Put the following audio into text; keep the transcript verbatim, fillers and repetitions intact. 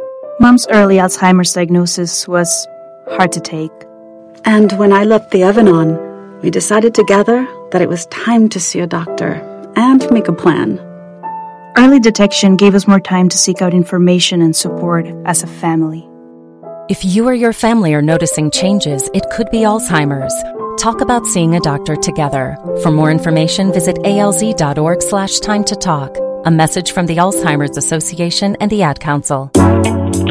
Mom's early Alzheimer's diagnosis was hard to take. And when I left the oven on, we decided together that it was time to see a doctor and make a plan. Early detection gave us more time to seek out information and support as a family. If you or your family are noticing changes, it could be Alzheimer's. Talk about seeing a doctor together. For more information, visit alz.org slash time to talk. A message from the Alzheimer's Association and the Ad Council.